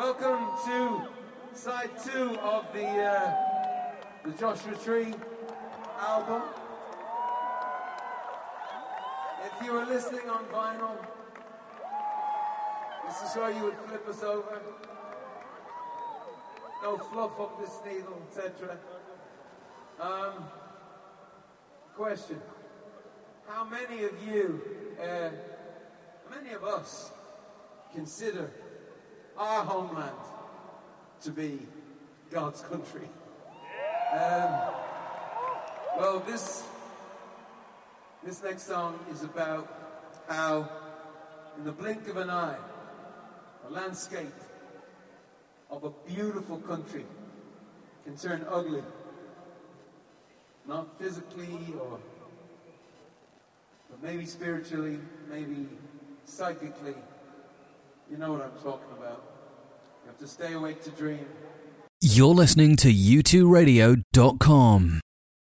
Welcome to side 2 of the Joshua Tree album. If you were listening on vinyl, this is where you would flip us over. No fluff up this needle, etc. Question. How many of you, how many of us consider our homeland to be God's country? Well, this next song is about how, in the blink of an eye, a landscape of a beautiful country can turn ugly. Not physically, but maybe spiritually, maybe psychically. You know what I'm talking about. You have to stay awake to dream. You're listening to u2radio.com.